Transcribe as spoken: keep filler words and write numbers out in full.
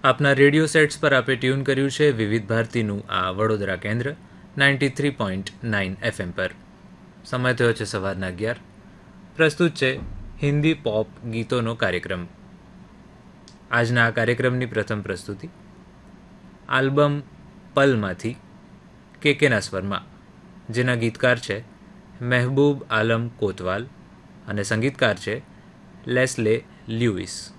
આપના radio sets પર આપે ટ્યુન કર્યું છે વિવિધ ભારતીનું આ વડોદરા કેન્દ્ર ninety three point nine FM પર. સમય થયો છે સવારના અગિયાર. પ્રસ્તુત છે હિન્દી પોપ ગીતોનો કાર્યક્રમ. આજના આ કાર્યક્રમની પ્રથમ પ્રસ્તુતિ આલ્બમ પલમાંથી કેકેના સ્વરમાં, જેના ગીતકાર છે મહેબૂબ આલમ કોતવાલ અને સંગીતકાર છે લેસ્લે લ્યુઇસ.